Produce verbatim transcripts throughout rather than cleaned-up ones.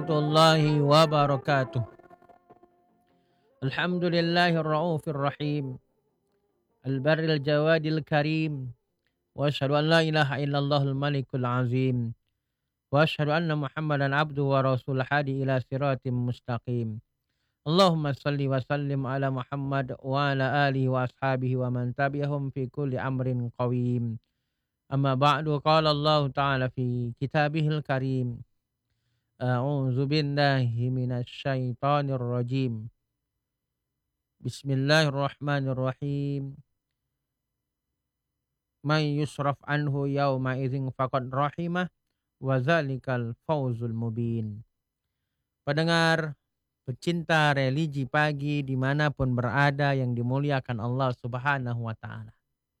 Warahmatullahi wabarakatuh. Alhamdulillahir raufir rahim. Al-barril jawadil karim. Wa asyhadu an la ilaha illallahul malikul azim. Wa asyhadu anna Muhammadan abduhu wa rasul hadi ila siratim mustaqim. Allahumma salli wa sallim ala Muhammad wa ala alihi wa ashabihi wa man tabi'ahum fi kulli amrin qawim. Amma ba'du, qala Allah ta'ala fi kitabihil karim. A'udzu billahi minasy syaithanir rajim. Bismillahirrahmanirrahim. May yusraf anhu yauma idzin faqad rahimah wa dzalikal fawzul mubin. Pendengar pecinta religi pagi dimanapun berada yang dimuliakan Allah Subhanahu wa ta'ala.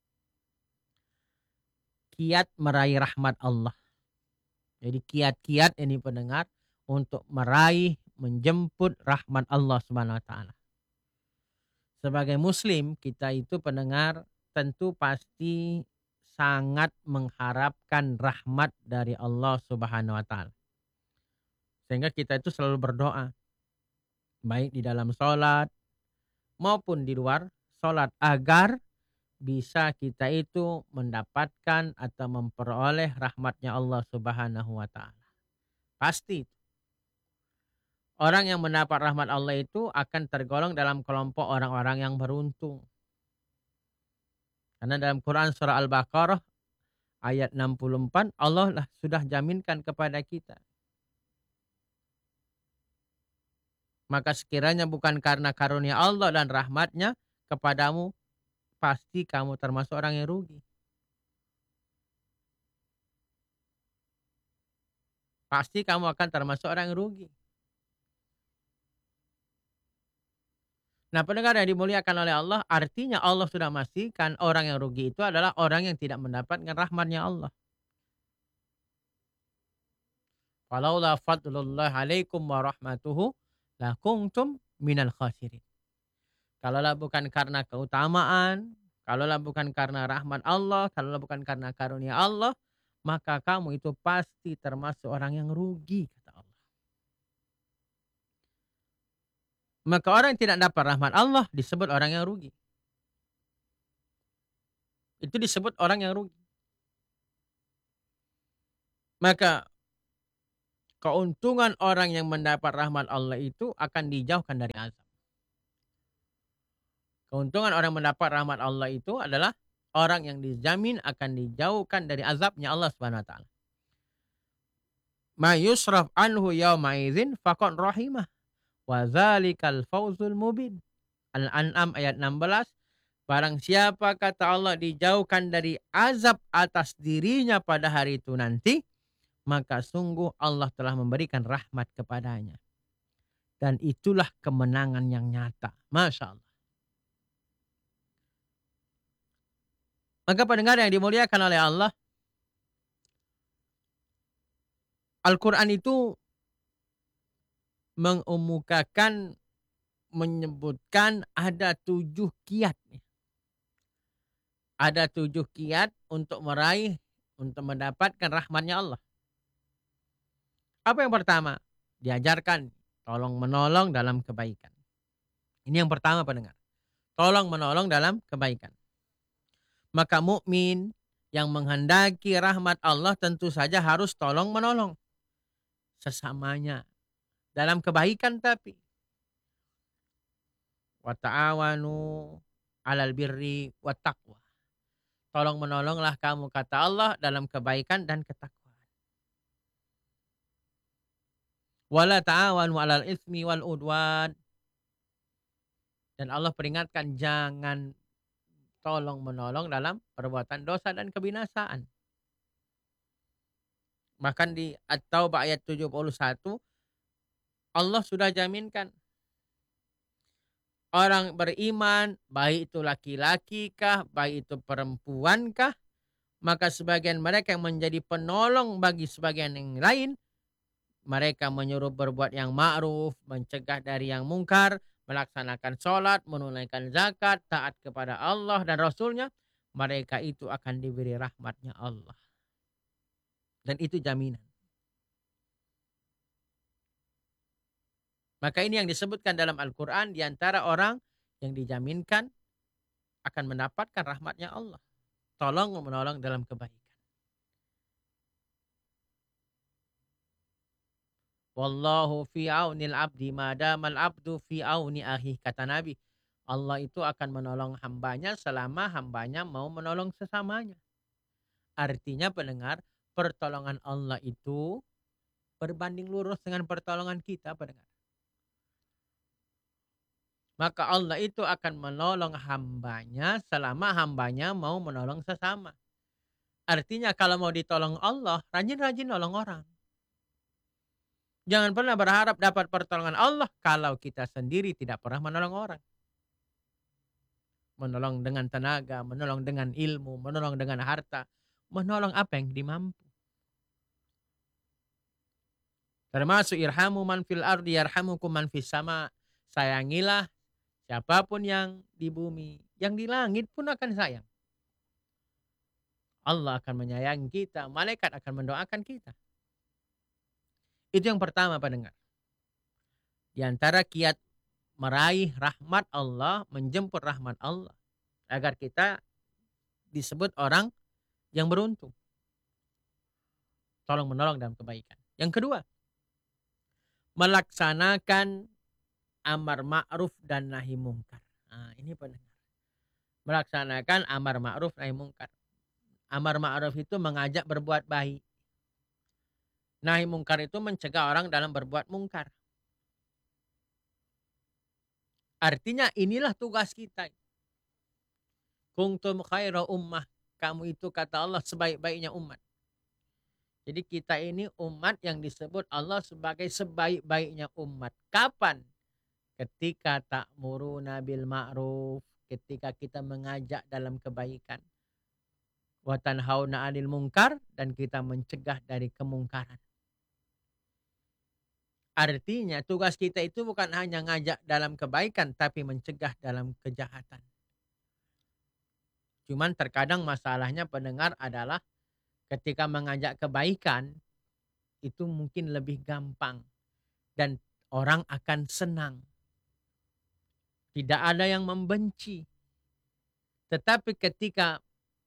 Kiat meraih rahmat Allah. Jadi kiat-kiat ini pendengar untuk meraih, menjemput rahmat Allah Subhanahu wa ta'ala. Sebagai muslim kita itu pendengar tentu pasti sangat mengharapkan rahmat dari Allah Subhanahu wa ta'ala. Sehingga kita itu selalu berdoa. Baik di dalam sholat maupun di luar sholat. Agar bisa kita itu mendapatkan atau memperoleh rahmatnya Allah Subhanahu wa ta'ala. Pasti. Orang yang mendapat rahmat Allah itu akan tergolong dalam kelompok orang-orang yang beruntung. Karena dalam Quran surah Al-Baqarah ayat enam puluh empat Allah lah sudah jaminkan kepada kita. Maka sekiranya bukan karena karunia Allah dan rahmatnya kepadamu, pasti kamu termasuk orang yang rugi. Pasti kamu akan termasuk orang yang rugi. Nah, pendengar yang dimuliakan oleh Allah, artinya Allah sudah memastikan orang yang rugi itu adalah orang yang tidak mendapatkan rahmatnya Allah. Falaula fadlullah alaikum wa rahmatuhu lakuntum minal khasirin. Kalaulah bukan karena keutamaan, kalaulah bukan karena rahmat Allah, kalaulah bukan karena karunia Allah, maka kamu itu pasti termasuk orang yang rugi, kata Allah. Maka orang yang tidak dapat rahmat Allah disebut orang yang rugi. Itu disebut orang yang rugi. Maka keuntungan orang yang mendapat rahmat Allah itu akan dijauhkan dari azab. Keuntungan orang mendapat rahmat Allah itu adalah orang yang dijamin akan dijauhkan dari azabnya Allah Subhanahu wa taala. Ma yusraf anhu yauma idzin faqad rahimah wa dzalikal fawzul mubin. Al-An'am ayat enam belas. Barang siapa kata Allah dijauhkan dari azab atas dirinya pada hari itu nanti, maka sungguh Allah telah memberikan rahmat kepadanya. Dan itulah kemenangan yang nyata. Masya Allah. Maka pendengar yang dimuliakan oleh Allah, Al-Quran itu mengemukakan, menyebutkan ada tujuh kiat. Ada tujuh kiat untuk meraih, untuk mendapatkan rahmatnya Allah. Apa yang pertama? Diajarkan tolong menolong dalam kebaikan. Ini yang pertama pendengar. Tolong menolong dalam kebaikan. Maka mukmin yang menghendaki rahmat Allah tentu saja harus tolong menolong sesamanya dalam kebaikan, tapi wa ta'awanu 'alal birri wat taqwa. Tolong menolonglah kamu kata Allah dalam kebaikan dan ketakwaan. Wala ta'awanu 'alal itsmi wal udwan. Dan Allah peringatkan jangan tolong menolong dalam perbuatan dosa dan kebinasaan. Bahkan di At-Taubah ayat tujuh puluh satu Allah sudah jaminkan orang beriman, baik itu laki-laki kah, baik itu perempuan kah, maka sebagian mereka yang menjadi penolong bagi sebagian yang lain, mereka menyuruh berbuat yang ma'ruf, mencegah dari yang mungkar, melaksanakan sholat, menunaikan zakat, taat kepada Allah dan Rasulnya, mereka itu akan diberi rahmatnya Allah. Dan itu jaminan. Maka ini yang disebutkan dalam Al-Quran, di antara orang yang dijaminkan akan mendapatkan rahmatnya Allah. Tolong menolong dalam kebaikan. Wallahu fi aunil abdi madamal abdu fi auni akhi, kata Nabi. Allah itu akan menolong hambanya selama hambanya mau menolong sesamanya. Artinya pendengar, pertolongan Allah itu berbanding lurus dengan pertolongan kita, pendengar. Maka Allah itu akan menolong hambanya selama hambanya mau menolong sesama. Artinya kalau mau ditolong Allah, rajin-rajin nolong orang. Jangan pernah berharap dapat pertolongan Allah kalau kita sendiri tidak pernah menolong orang. Menolong dengan tenaga, menolong dengan ilmu, menolong dengan harta, menolong apa yang dimampu. Termasuk irhamu man fil ardi yarhamukum man fis sama. Sayangilah siapapun yang di bumi, yang di langit pun akan sayang. Allah akan menyayangi kita, malaikat akan mendoakan kita. Itu yang pertama, pendengar. Di antara kiat meraih rahmat Allah, menjemput rahmat Allah, agar kita disebut orang yang beruntung. Tolong menolong dalam kebaikan. Yang kedua, melaksanakan amar ma'ruf dan nahi mungkar. Nah, ini pendengar. Melaksanakan amar ma'ruf nahi mungkar. Amar ma'ruf itu mengajak berbuat baik. Nahi mungkar itu mencegah orang dalam berbuat mungkar. Artinya inilah tugas kita. Kuntum khaira ummah. Kamu itu kata Allah sebaik-baiknya umat. Jadi kita ini umat yang disebut Allah sebagai sebaik-baiknya umat. Kapan? Ketika ta'muruna bil ma'ruf. Ketika kita mengajak dalam kebaikan. Wa tanhauna 'anil munkar, dan kita mencegah dari kemungkaran. Artinya tugas kita itu bukan hanya ngajak dalam kebaikan, tapi mencegah dalam kejahatan. Cuman terkadang masalahnya pendengar adalah ketika mengajak kebaikan, itu mungkin lebih gampang. Dan orang akan senang. Tidak ada yang membenci. Tetapi ketika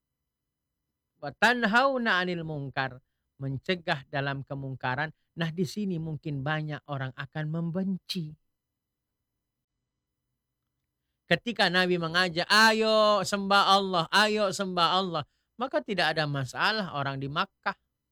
watanhauna 'anil munkar, mencegah dalam kemungkaran, nah di sini mungkin banyak orang akan membenci. Ketika Nabi mengajak, ayo sembah Allah, ayo sembah Allah, maka tidak ada masalah orang di Makkah.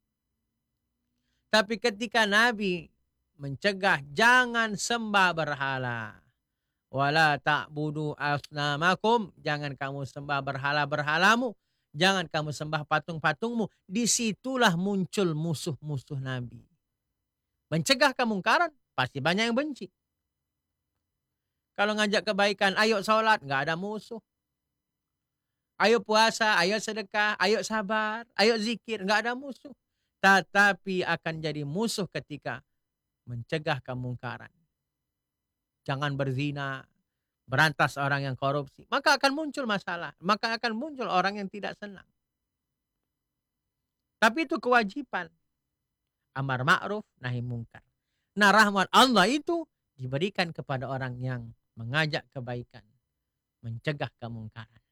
Tapi ketika Nabi mencegah, jangan sembah berhala. Wala ta'budu asnamakum, jangan kamu sembah berhala-berhalamu. Jangan kamu sembah patung-patungmu. Disitulah muncul musuh-musuh Nabi. Mencegah kemungkaran, pasti banyak yang benci. Kalau ngajak kebaikan, ayo sholat, nggak ada musuh. Ayo puasa, ayo sedekah, ayo sabar, ayo zikir, nggak ada musuh. Tetapi akan jadi musuh ketika mencegah kemungkaran. Jangan berzina, berantas orang yang korupsi. Maka akan muncul masalah. Maka akan muncul orang yang tidak senang. Tapi itu kewajiban. Amar ma'ruf, nahi mungkar. Nah, rahmat Allah itu diberikan kepada orang yang mengajak kebaikan, mencegah kemungkaran.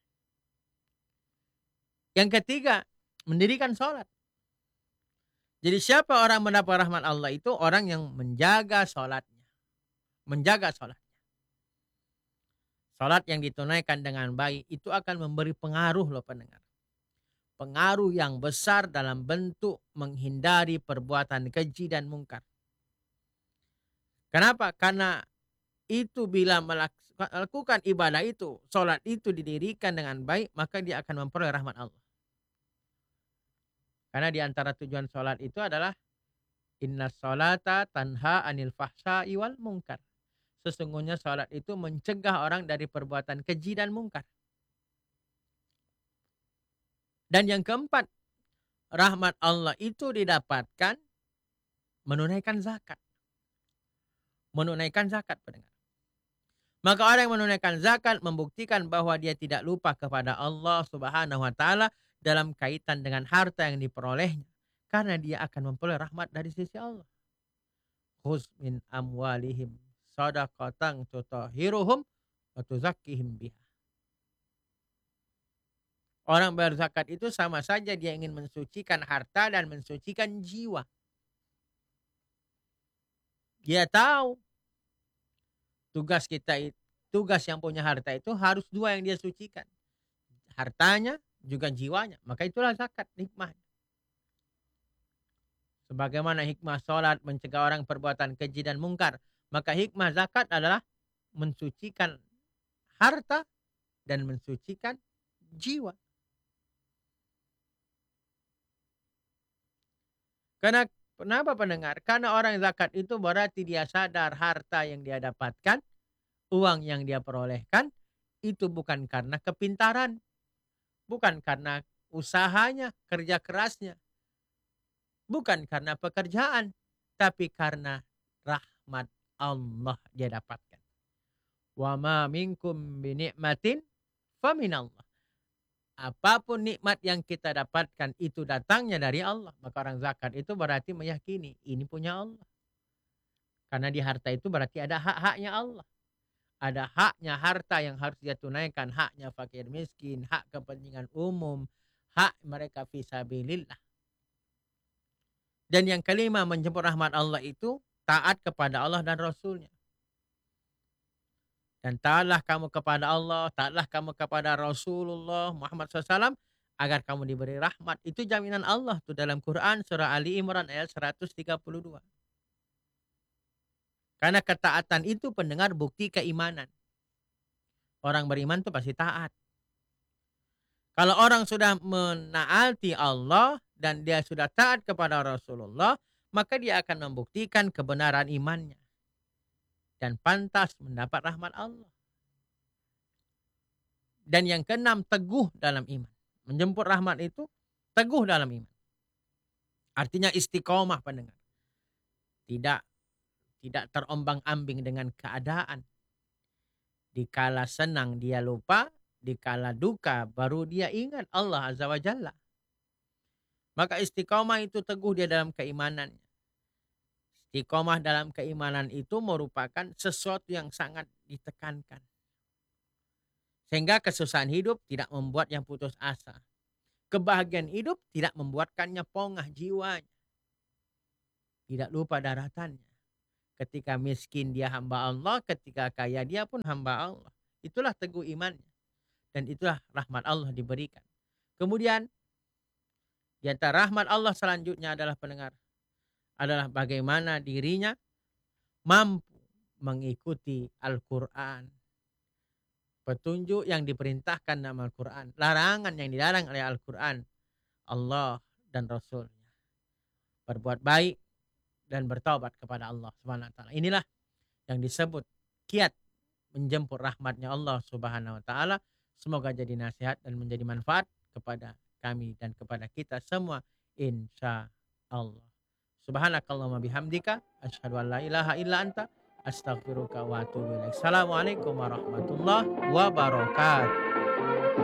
Yang ketiga, mendirikan sholat. Jadi siapa orang mendapat rahmat Allah itu? Orang yang menjaga sholatnya. Menjaga sholatnya. Sholat yang ditunaikan dengan baik itu akan memberi pengaruh loh pendengar. Pengaruh yang besar dalam bentuk menghindari perbuatan keji dan mungkar. Kenapa? Karena itu bila melakukan ibadah itu, sholat itu didirikan dengan baik, maka dia akan memperoleh rahmat Allah. Karena di antara tujuan sholat itu adalah inna sholata tanha anil fahsya'i wal munkar. Sesungguhnya sholat itu mencegah orang dari perbuatan keji dan mungkar. Dan yang keempat, rahmat Allah itu didapatkan menunaikan zakat. Menunaikan zakat, pendengar. Maka orang yang menunaikan zakat membuktikan bahwa dia tidak lupa kepada Allah Subhanahu wa taala dalam kaitan dengan harta yang diperolehnya, karena dia akan memperoleh rahmat dari sisi Allah. Khuz min amwalihim shadaqatan tutahhiruhum wa tuzakkihim biha. Orang berzakat itu sama saja dia ingin mensucikan harta dan mensucikan jiwa. Dia tahu tugas kita itu, tugas yang punya harta itu harus dua yang dia sucikan. Hartanya juga jiwanya. Maka itulah zakat, hikmah. Sebagaimana hikmah sholat mencegah orang perbuatan keji dan mungkar. Maka hikmah zakat adalah mensucikan harta dan mensucikan jiwa. Karena kenapa pendengar? Karena orang zakat itu berarti dia sadar harta yang dia dapatkan, uang yang dia perolehkan, itu bukan karena kepintaran. Bukan karena usahanya, kerja kerasnya. Bukan karena pekerjaan. Tapi karena rahmat Allah dia dapatkan. Wa ma minkum binikmatin faminallah. Apapun nikmat yang kita dapatkan itu datangnya dari Allah. Maka orang zakat itu berarti meyakini ini punya Allah. Karena di harta itu berarti ada hak-haknya Allah. Ada haknya harta yang harus dia tunaikan. Haknya fakir miskin, hak kepentingan umum, hak mereka fisabilillah. Dan yang kelima, menjemput rahmat Allah itu taat kepada Allah dan Rasulnya. Dan taatlah kamu kepada Allah, taatlah kamu kepada Rasulullah Muhammad shallallahu alaihi wasallam agar kamu diberi rahmat. Itu jaminan Allah tuh dalam Quran surah Ali Imran ayat seratus tiga puluh dua. Karena ketaatan itu pendengar bukti keimanan. Orang beriman tuh pasti taat. Kalau orang sudah menaati Allah dan dia sudah taat kepada Rasulullah, maka dia akan membuktikan kebenaran imannya. Dan pantas mendapat rahmat Allah. Dan yang keenam, teguh dalam iman. Menjemput rahmat itu teguh dalam iman. Artinya istiqomah pendengar. Tidak tidak terombang-ambing dengan keadaan. Dikala senang dia lupa, dikala duka baru dia ingat Allah Azza wa Jalla. Maka istiqomah itu teguh dia dalam keimanannya. Istiqomah dalam keimanan itu merupakan sesuatu yang sangat ditekankan. Sehingga kesusahan hidup tidak membuat yang putus asa. Kebahagiaan hidup tidak membuatkannya pongah jiwanya. Tidak lupa daratannya. Ketika miskin dia hamba Allah, ketika kaya dia pun hamba Allah. Itulah teguh imannya. Dan itulah rahmat Allah diberikan. Kemudian, di antara rahmat Allah selanjutnya adalah pendengar. Adalah bagaimana dirinya mampu mengikuti Al-Quran. Petunjuk yang diperintahkan dalam Al-Quran. Larangan yang dilarang oleh Al-Quran. Allah dan Rasulnya. Berbuat baik dan bertaubat kepada Allah Subhanahu wa taala. Inilah yang disebut kiat menjemput rahmatnya Allah Subhanahu wa taala. Semoga jadi nasihat dan menjadi manfaat kepada kami dan kepada kita semua insya Allah. Subhanakallahumma bihamdika asyhadu an la ilaha illa anta astaghfiruka wa atubu ilaik. Assalamualaikum warahmatullahi wabarakatuh.